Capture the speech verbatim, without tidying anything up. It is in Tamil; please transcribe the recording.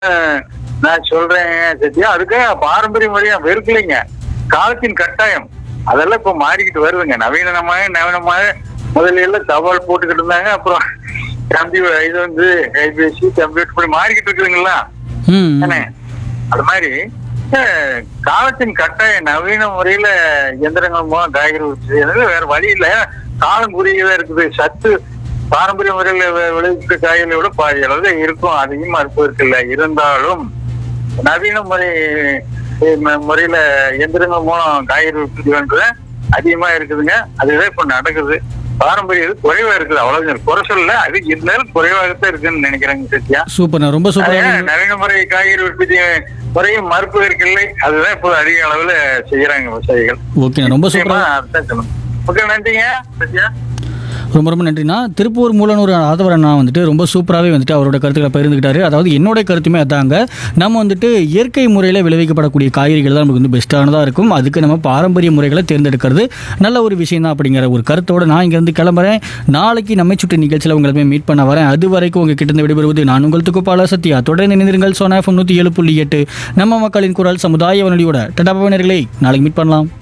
நான் சொல்றேன் சத்யா, அதுக்கு பாரம்பரிய முறையா வெறுக்கலைங்க. காலத்தின் கட்டாயம் அதெல்லாம் இப்ப மாறிக்கிட்டு வருதுங்க. நவீனமாக நவீனமாக முதல்ல எல்லாம் தபால் போட்டுக்கிட்டு இருந்தாங்க. அப்புறம் கம்ப்யூட்டர் இது வந்து கைபேசி கம்ப்யூட்டர் இப்படி மாறிக்கிட்டு இருக்குதுங்களா. ம் தானே? அது மாதிரி அஹ், காலத்தின் கட்டாயம் நவீன முறையில எந்திரங்கள் மூலம் காய்கறி உற்பத்தி வேற வழி இல்ல. காலம் குறுகியதா இருக்குது. சத்து பாரம்பரிய முறையில வி- விளைவிக்கிற காய்கறிகளை விட பாதி அளவு தான் இருக்கும். அதிகமா இருப்பதற்கு இல்லை. இருந்தாலும் நவீன முறை அஹ், ம- முறையில எந்திரங்கள் மூலம் காய்கறி உற்பத்தி பண்றது அதிகமா இருக்குதுங்க. அதுதான் இப்ப நடக்குது. பாரம்பரிய இது குறைவா இருக்குது. அவ்வளவு குறை சொல்ல, அது இருந்தாலும் குறைவாகத்தான் இருக்குன்னு நினைக்கிறேங்க சத்யா. சூப்பர்ண்ணா, ரொம்ப சூப்பராக அதே நவீன முறை காய்கறி உற்பத்தி முறையும் மறுப்பதற்கு இல்லை. அதுதான் இப்போ அதிக அளவுல செய்யறாங்க விவசாயிகள். ஓகேண்ணா, ரொம்ப நிச்சயமா சூப்பராக அதுதான் சொல்லணும். ஓகே, நன்றிங்க சத்யா. ரொம்ப ரொம்ப நன்றிண்ணா. திருப்பூர் மூலனூர் ஆதவர் அண்ணா வந்துட்டு ரொம்ப சூப்பராகவே வந்துட்டு அவரோட கருத்துக்களை பகிர்ந்துக்கிட்டாரு. அதாவது என்னோட கருத்துமே அதாங்க. நம்ம வந்துட்டு இயற்கை முறையில் விளைவிக்கப்படக்கூடிய காய்கறிகள் தான் நமக்கு வந்து பெஸ்ட்டானதாக இருக்கும். அதுக்கு நம்ம பாரம்பரிய முறைகளை தேர்ந்தெடுக்கிறது நல்ல ஒரு விஷயம் தான் அப்படிங்கிற ஒரு கருத்தோட நான் இங்கேருந்து கிளம்புறேன். நாளைக்கு நம்மை சுற்றி நிகழ்ச்சியில் உங்களை மீட் பண்ண வரேன். அது வரைக்கும் உங்கள் கிட்ட இருந்து விடைபெறுவது நான் உங்கள் துக்குப்பால சத்யா. தொடர்ந்து இணைந்திருங்கள். சோனா எஃப்எம் நூற்றி ஏழு புள்ளி எட்டு நம்ம மக்களின் குரல் சமுதாய வானொலியோட டடா நேயர்களே, நாளைக்கு மீட் பண்ணலாம்.